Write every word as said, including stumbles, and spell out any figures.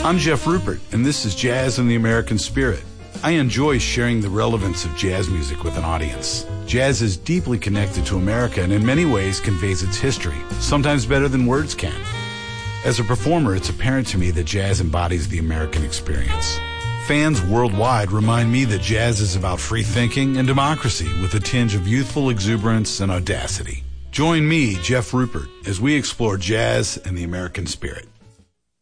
I'm Jeff Rupert, and this is Jazz and the American Spirit. I enjoy sharing the relevance of jazz music with an audience. Jazz is deeply connected to America and in many ways conveys its history, sometimes better than words can. As a performer, it's apparent to me that jazz embodies the American experience. Fans worldwide remind me that jazz is about free thinking and democracy with a tinge of youthful exuberance and audacity. Join me, Jeff Rupert, as we explore jazz and the American spirit.